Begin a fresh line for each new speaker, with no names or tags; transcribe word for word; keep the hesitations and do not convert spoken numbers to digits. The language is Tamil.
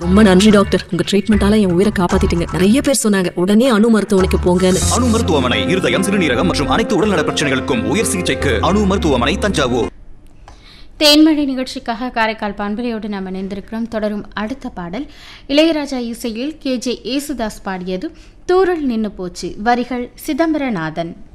ரொம்ப நன்றி டாக்டர், உங்க ட்ரீட்மெண்டால என் உயிரை காப்பாத்திட்டீங்க. நிறைய பேர் சொன்னாங்க உடனே அணு மருத்துவமனைக்கு போங்கன்னு.
அணு மருத்துவமனை இருதயம், சிறுநீரகம் மற்றும் அனைத்து உடல்நல பிரச்சனைகளுக்கும் உயர் சிகிச்சைக்கு அணு மருத்துவமனை, தஞ்சாவூர்.
தேன்மழை நிகழ்ச்சிக்காக காரைக்கால் பண்பலையோடு நாம் இணைந்திருக்கிறோம். தொடரும் அடுத்த பாடல் இளையராஜா இசையில் கே ஜே ஏசுதாஸ் பாடியது தூரல் நின்னு போச்சு, வரிகள் சிதம்பரநாதன்.